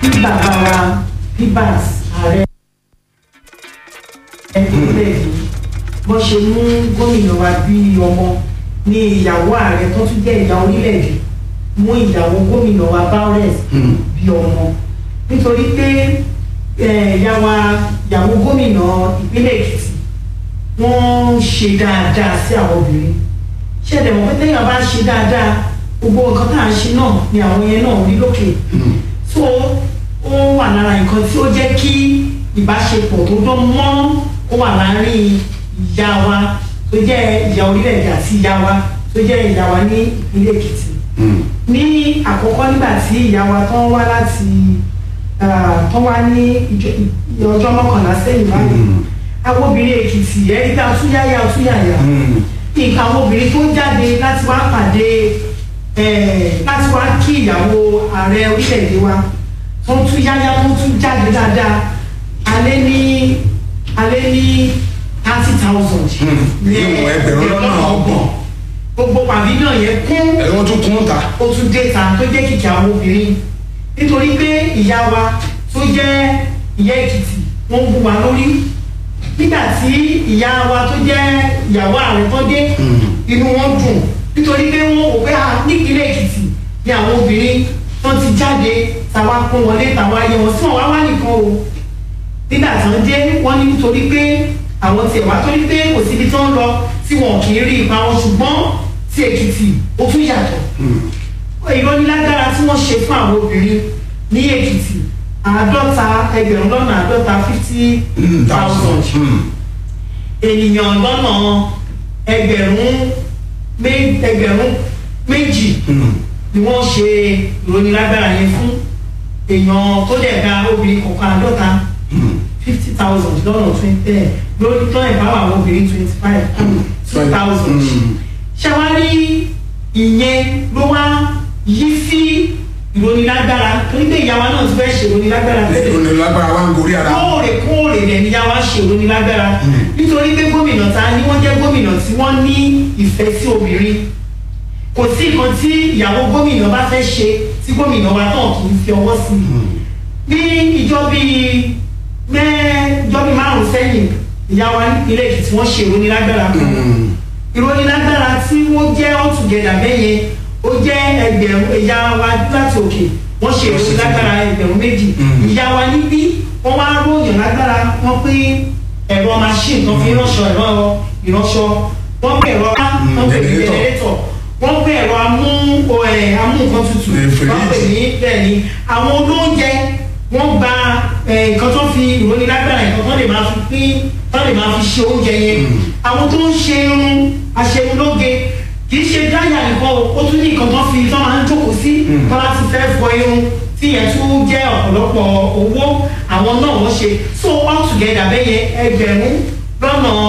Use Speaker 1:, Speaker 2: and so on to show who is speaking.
Speaker 1: bàbá wa Pibas ààrẹ ìpínlẹ̀ èdè bó ṣe mú gómìnà wa bí ọmọ ní ìyàwó ààrẹ tó tún jẹ́ ìyá orílẹ̀-èdè mú ìyàwó gómìnà wa Bawres bí ọmọ nítorí pé ìyàwó gómìnà ìpínlẹ̀ Èkìtì wọ́n ṣe dáadáa sí àwọn obìnrin ṣẹ̀dẹ̀ wọ́n pé téèyàn bá ṣe dáadáa gbogbo nǹkan tá à ń ṣe náà ni àwọn yẹn náà rí lókè so ó wà lára nǹkan tí ó jẹ́ kí ìbáṣepọ̀ tó dán mọ́ ó wà láàárín ìyá wa tó jẹ́ ìyá orílẹ̀-èdè àti ìyá wa tó jẹ́ ìyá wa ní ìpínlẹ̀ Èkìtì ní àkọ́kọ́ nígbà tí ìyá wa tán wá láti tán wá ní ọjọ́ mọ́kànlá sẹ́yìn báyìí àwọn obìnrin Èkìtì ẹ̀rí tá túyáyá nǹkan àwọn obìnrin tó jáde láti wá pàdé láti wá kí ìyàwó ààrẹ orílẹ̀-èdè wa tó ń túyáyá tó ń tún jáde dáadáa alẹ́ ní 30,000
Speaker 2: ní ẹgbẹ̀rún lọ́nà ọgbọ̀n
Speaker 1: gbogbo pàbílíọ̀n yẹn kún
Speaker 2: ẹ̀wọ̀n tún kún ta
Speaker 1: ó tún dé ta tó jẹ́ kìkì àwọn obìnrin nítorí pé ìyá wa tó jẹ́ ìyá Èkìtì wọ́n bú wa lórí nígbà tí ìyá wa tó jẹ́ ìyàwó ààrẹ tó dé inú wọn dùn nítorí pé wọ́n wò pé nípínlẹ̀ Èkìtì ni àwọn obìnrin tó ti jáde tàwa kún wọlé tàwa yẹ wọn sí wọn wá nìkan o nígbà tí wọ́n dé wọ́n ní nítorí pé àwọn tiẹ̀ wá torí pé kò síbi tó ń lọ tí wọn kì í rí ipa wọn ṣùgbọ́n tí Èkìtì ó tún yàtọ̀ ìrọ́nilágbára tí wọ́n ṣe fún àwọn obìnrin ní Èkìtì 50,000 ènìyàn lọ́nà ẹgbẹ̀rún méjì ni wọ́n ṣe ìrọ́nilágbára yẹn fún èèyàn tó dẹ̀ ga obìnrin kọ̀ọ̀kan 50,000 lọ́nà 20 lórí tó ẹ̀ bá wà àwọn obìnrin 2,000 ṣàwárí ìyẹn ló wá yí sí ìrònílágbára torí pé ìyá wa náà ti fẹ́ ṣe ìrònílágbára tẹ́lẹ̀
Speaker 2: ìrònílágbára wa ń gorí ara
Speaker 1: kóòrèkóòrè rẹ̀ ni ìyá wa ṣe ìrònílágbára nítorí pé gómìnà ta ni wọ́n jẹ́ gómìnà tí wọ́n ní ìfẹ́ sí obìnrin kò sí nǹkan tí ìyàwó gómìnà bá fẹ́ ṣe tí gómìnà wa náà kì í fi ọwọ́ sí ní ìjọ bíi márùn sẹ́yìn ìyá wa nípínlẹ̀ Èkìtì wọ́n ṣe ìrònílágbára kan ìrònílágbára tí wọ́n jẹ́ all together bẹ́yẹn ó jẹ́ ẹgbẹ̀rún ìyá wa láti òkè wọ́n ṣe ìrònílágbára ẹgbẹ̀rún méjì ìyá wa níbí wọ́n wá ròyìn lágbára wọ́n pín ẹ̀rọ machine kan fi ránṣọ ìránṣọ wọ́n pín ẹ̀rọ generator wọ́n pín ẹ̀rọ amú nǹkan tutù wọ́n pè ní bẹ́ẹ̀ ni àwọn olóúnjẹ wọ́n gba nǹkan tó fi ìrònílágbára nǹkan tó lè máa fi pín tó lè máa fi ṣe oúnjẹ yẹn àwọn tó ń ṣe irun aṣerunlóge kì í ṣe dáyà nìkan ó tún ní nǹkan tó fi tó máa ń jókòó sí tó láti fẹ́ fọ irun tí yẹn tún jẹ́ ọ̀pọ̀lọpọ̀ owó àwọn náà wọ́n ṣe so all together bẹ́yẹn ẹgbẹ̀rún lọ́nà